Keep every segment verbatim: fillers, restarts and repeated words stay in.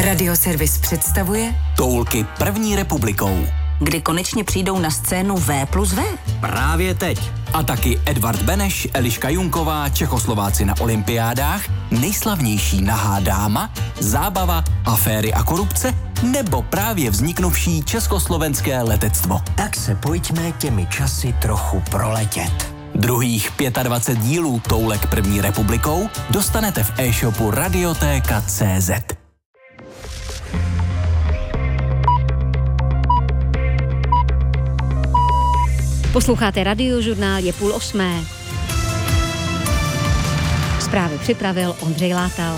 Radioservis představuje Toulky první republikou. Kdy konečně přijdou na scénu V plus V? Právě teď. A taky Edvard Beneš, Eliška Junková, Čechoslováci na olympiádách, nejslavnější nahá dáma, zábava, aféry a korupce, nebo právě vzniknuvší československé letectvo. Tak se pojďme těmi časy trochu proletět. Druhých dvacet pět dílů Toulek první republikou dostanete v e-shopu Radiotéka tečka cé zet. Posloucháte Radiožurnál, je půl osmé. Zprávy připravil Ondřej Látal.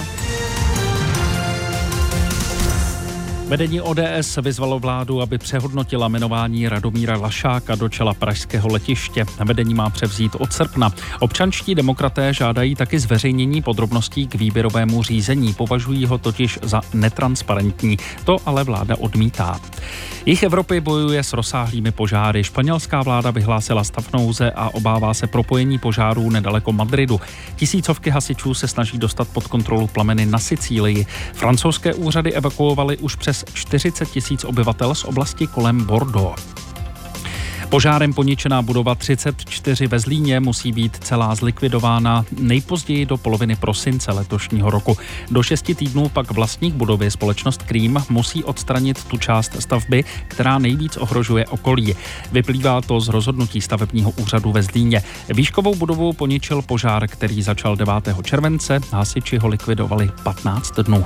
Vedení O D S vyzvalo vládu, aby přehodnotila jmenování Radomíra Lašáka do čela pražského letiště. Vedení má převzít od srpna. Občanští demokraté žádají taky zveřejnění podrobností k výběrovému řízení. Považují ho totiž za netransparentní. To ale vláda odmítá. Jih Evropy bojuje s rozsáhlými požáry. Španělská vláda vyhlásila stav nouze a obává se propojení požárů nedaleko Madridu. Tisícovky hasičů se snaží dostat pod kontrolu plameny na Sicílii. Francouzské úřady evakuovaly už přes čtyřicet tisíc obyvatel z oblasti kolem Bordeaux. Požárem poničená budova třicet čtyři ve Zlíně musí být celá zlikvidována nejpozději do poloviny prosince letošního roku. Do šesti týdnů pak vlastník budovy společnost Krím musí odstranit tu část stavby, která nejvíc ohrožuje okolí. Vyplývá to z rozhodnutí stavebního úřadu ve Zlíně. Výškovou budovu poničil požár, který začal devátého července. Hasiči ho likvidovali patnáct dnů.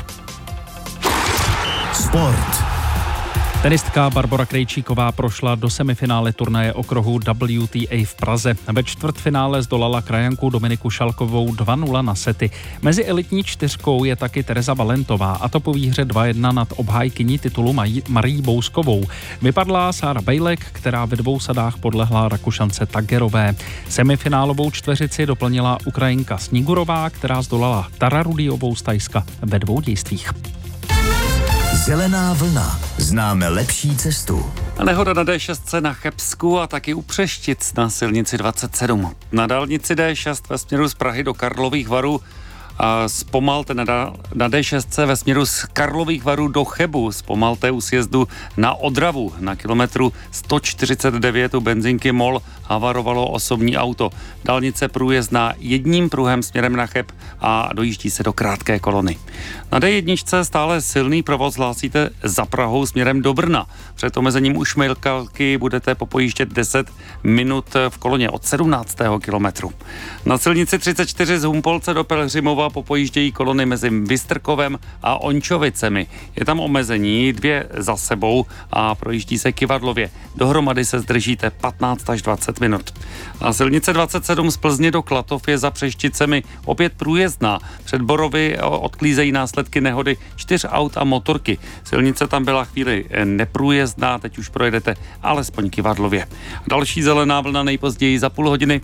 Sport. Tenistka Barbora Krejčíková prošla do semifinále turnaje okruhu W T A v Praze. Ve čtvrtfinále zdolala krajanku Dominiku Šalkovou dva nula na sety. Mezi elitní čtyřkou je taky Tereza Valentová, a to po výhře dva jedna nad obhájkyní titulu Marii Bouskovou. Vypadla Sára Bejlek, která ve dvou sadách podlehla Rakušance Tagerové. Semifinálovou čtveřici doplnila Ukrajinka Snigurová, která zdolala Tara Rudiovou z Thajska ve dvou dějstvích. Zelená vlna. Známe lepší cestu. Nehoda na D šest na Chebsku a taky u Přeštic na silnici dvacet sedm. Na dálnici D šest ve směru z Prahy do Karlových Varů a zpomalte na, na D šest ve směru z Karlových Varů do Chebu. Zpomalte u sjezdu na Odravu. Na kilometru sto čtyřicet devět u benzinky MOL havarovalo osobní auto. Dálnice průjezdná jedním pruhem směrem na Cheb a dojíždí se do krátké kolony. Na D jedna stále silný provoz hlásíte za Prahou směrem do Brna. Před omezením u Šmejkalky budete popojíždět deset minut v koloně od sedmnáctého kilometru. Na silnici třicet čtyři z Humpolce do Pelhřimova popojíždějí kolony mezi Vystrkovem a Ončovicemi. Je tam omezení dvě za sebou a projíždí se Kyvadlově. Dohromady se zdržíte patnáct až dvacet minut. A silnice dvacet sedm z Plzně do Klatov je za Přešticemi opět průjezdná. Před Borovy odklízejí následky nehody čtyř aut a motorky. Silnice tam byla chvíli neprůjezdná, teď už projedete alespoň Kyvadlově. Další zelená vlna nejpozději za půl hodiny.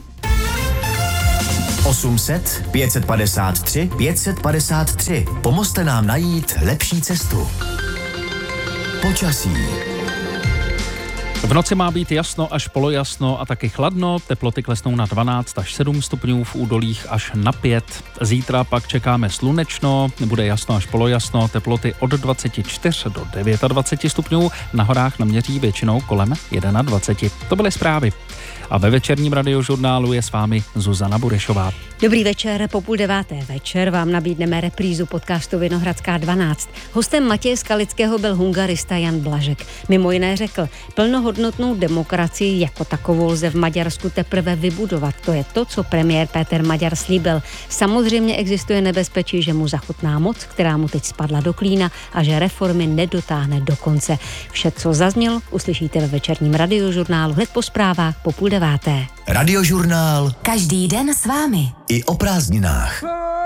osm set, pět set padesát tři, pět set padesát tři. Pomozte nám najít lepší cestu. Počasí. V noci má být jasno až polojasno a taky chladno, teploty klesnou na dvanáct až sedm stupňů, v údolích až na pět. Zítra pak čekáme slunečno, bude jasno až polojasno, teploty od dvacet čtyři do dvacet devět stupňů, na horách naměří většinou kolem dvacet jedna. To byly zprávy. A ve večerním radiožurnálu je s vámi Zuzana Burešová. Dobrý večer, po půl deváté večer vám nabídneme reprízu podcastu Vinohradská dvanáct. Hostem Matěje Skalického byl hungarista Jan Blažek. Mimo jiné řekl, plnohodnotnou demokracii jako takovou lze v Maďarsku teprve vybudovat. To je to, co premiér Péter Maďar slíbil. Samozřejmě existuje nebezpečí, že mu zachutná moc, která mu teď spadla do klína a že reformy nedotáhne do konce. Vše, co zaznělo, uslyšíte ve večerním radiožurnálu hned po zprávách po půl deváté. Radiožurnál. Každý den s vámi. I o prázdninách.